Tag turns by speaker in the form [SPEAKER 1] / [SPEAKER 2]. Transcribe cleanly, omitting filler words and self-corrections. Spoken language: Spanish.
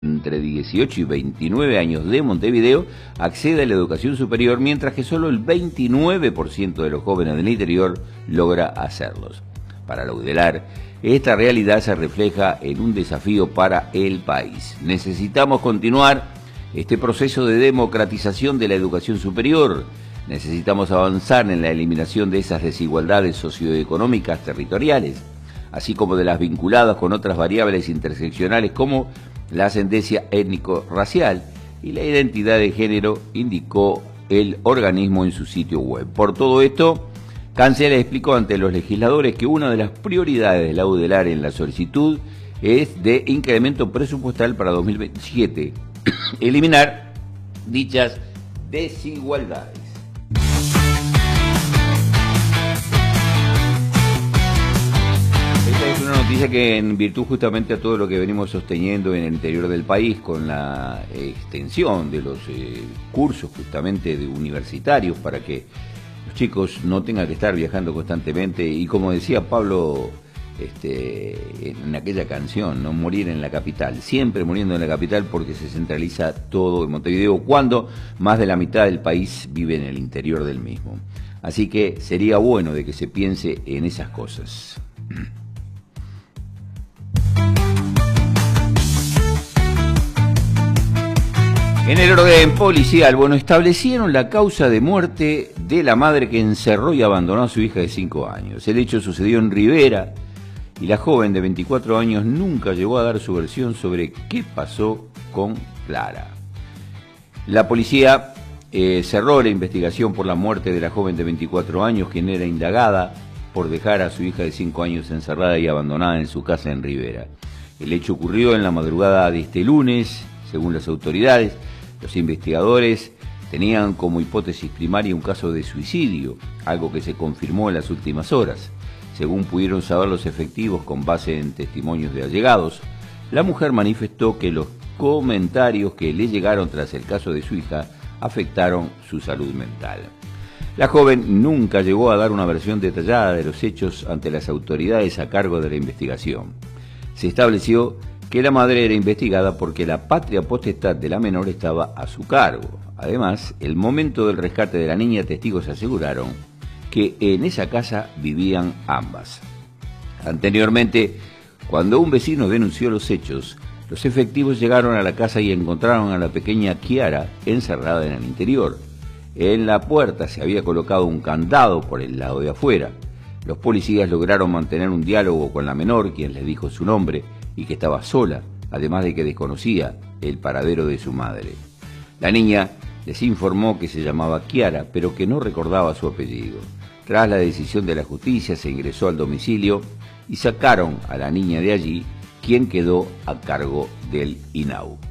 [SPEAKER 1] entre 18 y 29 años de Montevideo accede a la educación superior, mientras que solo el 29% de los jóvenes del interior logra hacerlos. Para la UDELAR, esta realidad se refleja en un desafío para el país. Necesitamos continuar este proceso de democratización de la educación superior. Necesitamos avanzar en la eliminación de esas desigualdades socioeconómicas territoriales, así como de las vinculadas con otras variables interseccionales como la ascendencia étnico-racial y la identidad de género, indicó el organismo en su sitio web. Por todo esto, Cancela explicó ante los legisladores que una de las prioridades de la UDELAR en la solicitud es de incremento presupuestal para 2027, eliminar dichas desigualdades. Esta es una noticia que, en virtud justamente a todo lo que venimos sosteniendo en el interior del país con la extensión de los cursos justamente de universitarios para que los chicos no tengan que estar viajando constantemente y, como decía Pablo en aquella canción, no morir en la capital, siempre muriendo en la capital porque se centraliza todo en Montevideo cuando más de la mitad del país vive en el interior del mismo. Así que sería bueno de que se piense en esas cosas. En el orden policial, establecieron la causa de muerte de la madre que encerró y abandonó a su hija de 5 años. El hecho sucedió en Rivera y la joven de 24 años nunca llegó a dar su versión sobre qué pasó con Clara. La policía cerró la investigación por la muerte de la joven de 24 años, quien era indagada por dejar a su hija de 5 años encerrada y abandonada en su casa en Rivera. El hecho ocurrió en la madrugada de este lunes, según las autoridades. Los investigadores tenían como hipótesis primaria un caso de suicidio, algo que se confirmó en las últimas horas. Según pudieron saber los efectivos con base en testimonios de allegados, la mujer manifestó que los comentarios que le llegaron tras el caso de su hija afectaron su salud mental. La joven nunca llegó a dar una versión detallada de los hechos ante las autoridades a cargo de la investigación. Se estableció que la madre era investigada porque la patria potestad de la menor estaba a su cargo. Además, el momento del rescate de la niña, testigos aseguraron que en esa casa vivían ambas. Anteriormente, cuando un vecino denunció los hechos, los efectivos llegaron a la casa y encontraron a la pequeña Kiara encerrada en el interior. En la puerta se había colocado un candado por el lado de afuera. Los policías lograron mantener un diálogo con la menor, quien les dijo su nombre y que estaba sola, además de que desconocía el paradero de su madre. La niña les informó que se llamaba Kiara, pero que no recordaba su apellido. Tras la decisión de la justicia, se ingresó al domicilio y sacaron a la niña de allí, quien quedó a cargo del INAU.